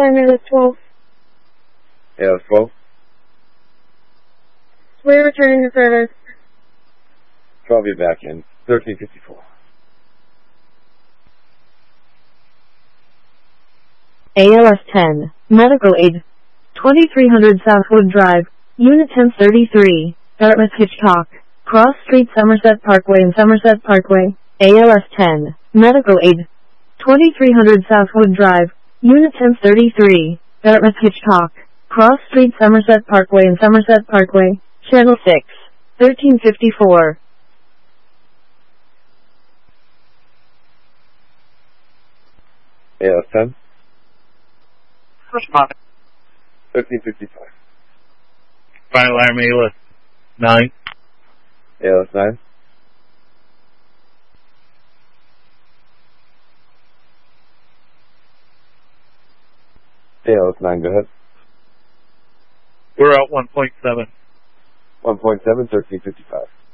ALS 12. ALS 12. We're returning to service. 12, you're back in. 1354. ALS 10, medical aid. 2300 Southwood Drive, Unit 1033, Dartmouth Hitchcock, Cross Street, Somerset Parkway and Somerset Parkway. ALS 10, medical aid. 2300 Southwood Drive, Unit 1033, Dartmouth Hitchcock, Cross Street, Somerset Parkway and Somerset Parkway. Channel 6, 1354. ALS 10. Respond. 1355. Fire alarm ALS 9. ALS 9. ALS 9, go ahead. We're out 1.7. 1.7, 1355.